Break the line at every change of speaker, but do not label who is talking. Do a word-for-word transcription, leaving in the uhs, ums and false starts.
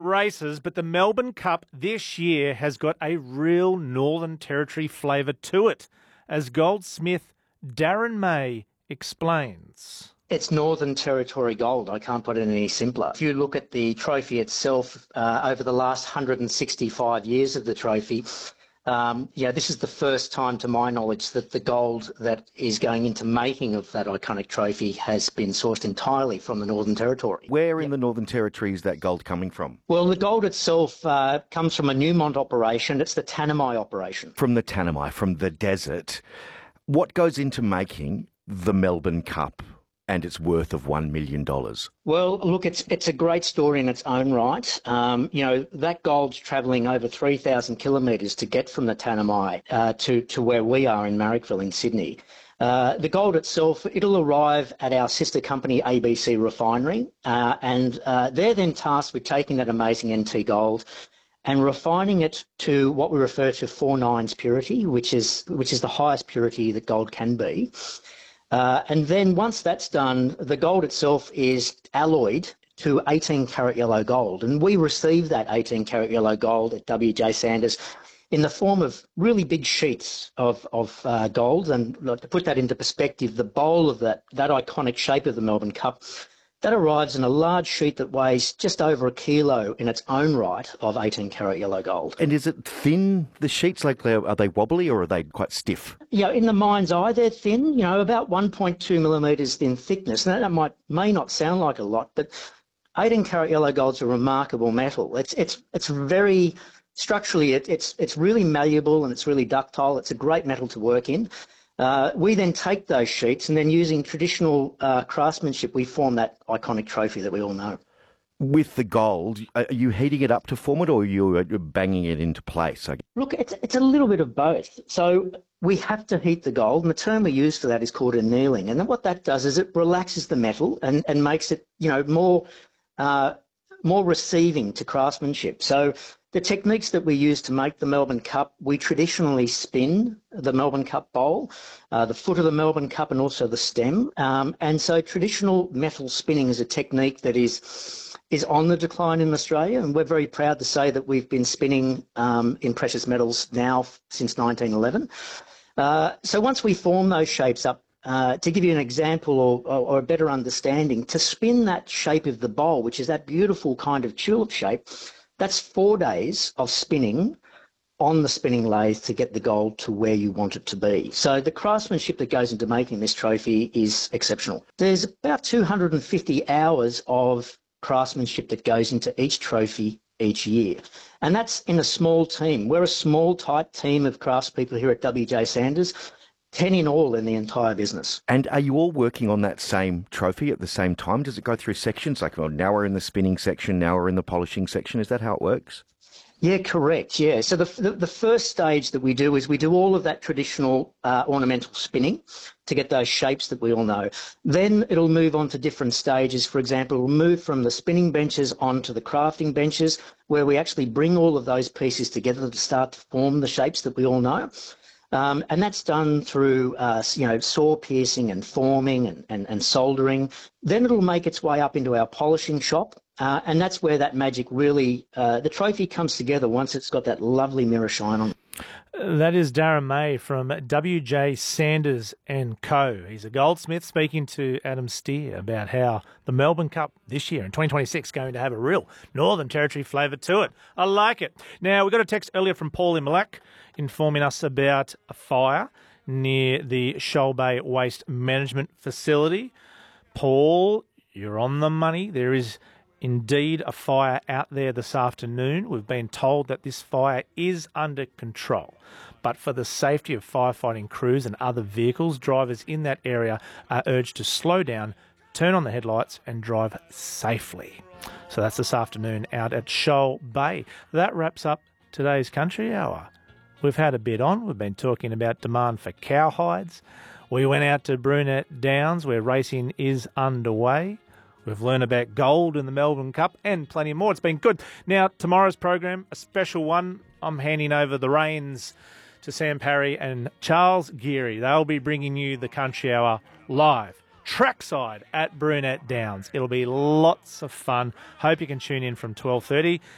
races, but the Melbourne Cup this year has got a real Northern Territory flavour to it, as Goldsmith Darren May explains.
It's Northern Territory gold. I can't put it any simpler. If you look at the trophy itself, uh, over the last one hundred sixty-five years of the trophy, um, yeah, this is the first time, to my knowledge, that the gold that is going into making of that iconic trophy has been sourced entirely from the Northern Territory.
Where in
Yep.
the Northern Territory is that gold coming from?
Well, the gold itself uh, comes from a Newmont operation. It's the Tanami operation.
From the Tanami, from the desert. What goes into making the Melbourne Cup and its worth of one million dollars?
Well, look, it's it's a great story in its own right. Um, you know, that gold's travelling over three thousand kilometres to get from the Tanami uh, to, to where we are in Marrickville in Sydney. Uh, the gold itself, it'll arrive at our sister company, A B C Refinery, uh, and uh, they're then tasked with taking that amazing N T gold and refining it to what we refer to four nines purity, which is which is the highest purity that gold can be. Uh, and then once that's done, the gold itself is alloyed to eighteen karat yellow gold. And we receive that eighteen karat yellow gold at W J Sanders in the form of really big sheets of, of uh, gold. And like, to put that into perspective, the bowl of that, that iconic shape of the Melbourne Cup, that arrives in a large sheet that weighs just over a kilo in its own right of eighteen karat yellow gold.
And is it thin, the sheets? Like, are they wobbly or are they quite stiff?
You know, in the mind's eye, they're thin, you know, about one point two millimetres in thickness. Now, that might may not sound like a lot, but eighteen karat yellow gold's a remarkable metal. It's it's it's very structurally, it, it's it's really malleable and it's really ductile. It's a great metal to work in. Uh, we then take those sheets and then using traditional uh, craftsmanship, we form that iconic trophy that we all know.
With the gold, are you heating it up to form it or are you banging it into place?
Look, it's, it's a little bit of both. So we have to heat the gold, and the term we use for that is called annealing. And then what that does is it relaxes the metal and, and makes it, you know, more uh, more receiving to craftsmanship. So the techniques that we use to make the Melbourne Cup, we traditionally spin the Melbourne Cup bowl, uh, the foot of the Melbourne Cup and also the stem. Um, and so traditional metal spinning is a technique that is is on the decline in Australia, and we're very proud to say that we've been spinning um, in precious metals now since nineteen eleven. Uh, so once we form those shapes up, uh, to give you an example or, or, or a better understanding, to spin that shape of the bowl, which is that beautiful kind of tulip shape, that's four days of spinning on the spinning lathe to get the gold to where you want it to be. So the craftsmanship that goes into making this trophy is exceptional. There's about two hundred fifty hours of craftsmanship that goes into each trophy each year. And that's in a small team. We're a small, tight team of craftspeople here at W J Sanders, ten in all in the entire business.
And are you all working on that same trophy at the same time? Does it go through sections? Like, well, now we're in the spinning section, now we're in the polishing section. Is that how it works?
Yeah, correct. Yeah. So the, the, the first stage that we do is we do all of that traditional uh, ornamental spinning to get those shapes that we all know. Then it'll move on to different stages. For example, we'll move from the spinning benches onto the crafting benches, where we actually bring all of those pieces together to start to form the shapes that we all know. Um, and that's done through, uh, you know, saw piercing and forming and, and, and soldering. Then it'll make its way up into our polishing shop. Uh, and that's where that magic really, uh, the trophy comes together once it's got that lovely mirror shine on it.
That is Darren May from W J Sanders and Co. He's a goldsmith speaking to Adam Steer about how the Melbourne Cup this year in twenty twenty-six is going to have a real Northern Territory flavour to it. I like it. Now, we got a text earlier from Paul in Malak informing us about a fire near the Shoal Bay Waste Management Facility. Paul, you're on the money. There is indeed a fire out there this afternoon. We've been told that this fire is under control. But for the safety of firefighting crews and other vehicles, drivers in that area are urged to slow down, turn on the headlights and drive safely. So that's this afternoon out at Shoal Bay. That wraps up today's Country Hour. We've had a bit on. We've been talking about demand for cowhides. We went out to Brunette Downs where racing is underway. We've learned about gold in the Melbourne Cup and plenty more. It's been good. Now, tomorrow's program, a special one. I'm handing over the reins to Sam Parry and Charles Geary. They'll be bringing you the Country Hour live, trackside at Brunette Downs. It'll be lots of fun. Hope you can tune in from twelve thirty.